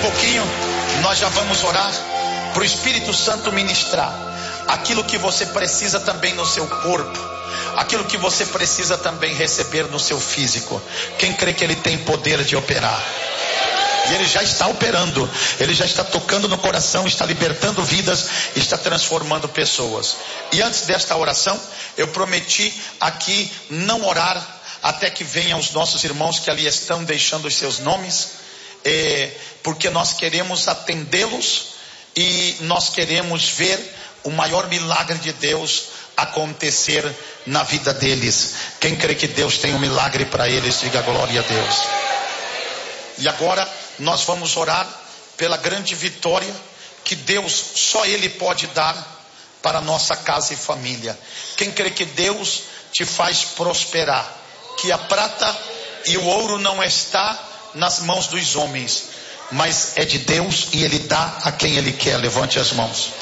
pouquinho nós já vamos orar para o Espírito Santo ministrar aquilo que você precisa também no seu corpo, aquilo que você precisa também receber no seu físico. Quem crê que Ele tem poder de operar? E Ele já está operando, Ele já está tocando no coração, está libertando vidas, está transformando pessoas. E antes desta oração, eu prometi aqui não orar até que venham os nossos irmãos que ali estão deixando os seus nomes, porque nós queremos atendê-los e nós queremos ver o maior milagre de Deus acontecer na vida deles. Quem crê que Deus tem um milagre para eles, diga glória a Deus. E agora nós vamos orar pela grande vitória que Deus, só Ele pode dar para a nossa casa e família. Quem crê que Deus te faz prosperar, que a prata e o ouro não está nas mãos dos homens, mas é de Deus e Ele dá a quem Ele quer. Levante as mãos.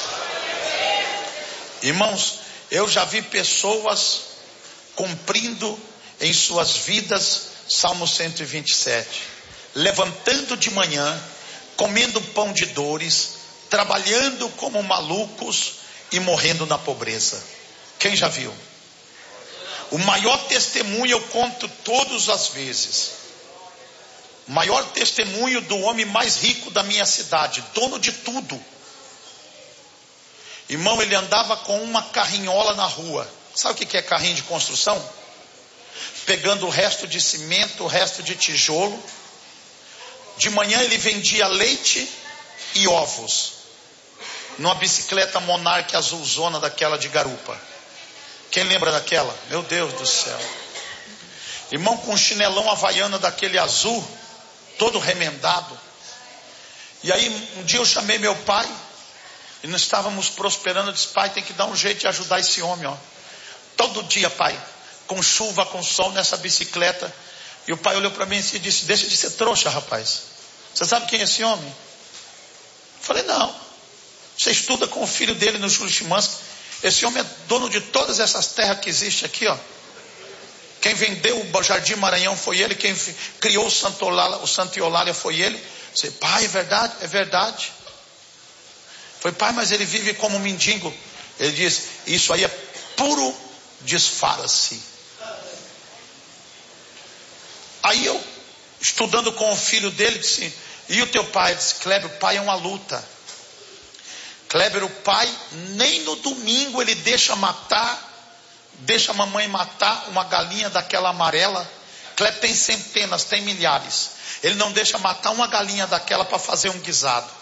Irmãos, eu já vi pessoas cumprindo em suas vidas Salmo 127, levantando de manhã, comendo pão de dores, trabalhando como malucos e morrendo na pobreza. Quem já viu? O maior testemunho eu conto todas as vezes. O maior testemunho do homem mais rico da minha cidade, dono de tudo. Irmão, ele andava com uma carrinhola na rua. Sabe o que é carrinho de construção? Pegando o resto de cimento, o resto de tijolo. De manhã ele vendia leite e ovos numa bicicleta Monarch azulzona daquela de garupa. Quem lembra daquela? Meu Deus do céu. Irmão, com um chinelão havaiana daquele azul, todo remendado. E aí um dia eu chamei meu pai e nós estávamos prosperando. Eu disse: pai, tem que dar um jeito de ajudar esse homem, ó. Todo dia, pai, com chuva, com sol, nessa bicicleta. E o pai olhou para mim e disse: deixa de ser trouxa, rapaz. Você sabe quem é esse homem? Eu falei: não. Você estuda com o filho dele no Júlio Chimansky. Esse homem é dono de todas essas terras que existem aqui, ó. Quem vendeu o Jardim Maranhão foi ele. Quem criou o Santo Eulália foi ele. Eu disse: pai, é verdade? É verdade. Foi: pai, mas ele vive como um mendigo. Ele disse: isso aí é puro disfarce. Aí eu, estudando com o filho dele, disse: e o teu pai? Ele disse: Kleber, o pai é uma luta. Kleber, o pai, nem no domingo ele deixa a mamãe matar uma galinha daquela amarela. Kleber tem centenas, tem milhares. Ele não deixa matar uma galinha daquela para fazer um guisado.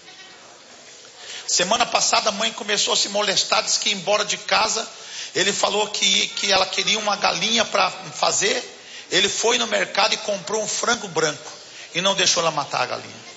Semana passada a mãe começou a se molestar, disse que ia embora de casa. Ele falou que ela queria uma galinha para fazer. Ele foi no mercado e comprou um frango branco e não deixou ela matar a galinha.